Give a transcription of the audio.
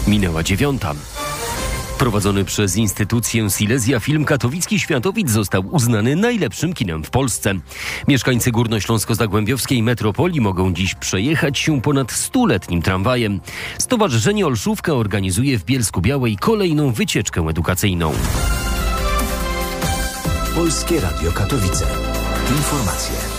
Minęła 9:00. Prowadzony przez instytucję Silesia film katowicki Światowid został uznany najlepszym kinem w Polsce. Mieszkańcy górnośląsko-zagłębiowskiej metropolii mogą dziś przejechać się ponad 100-letnim tramwajem. Stowarzyszenie Olszówka organizuje w Bielsku-Białej kolejną wycieczkę edukacyjną. Polskie Radio Katowice. Informacje.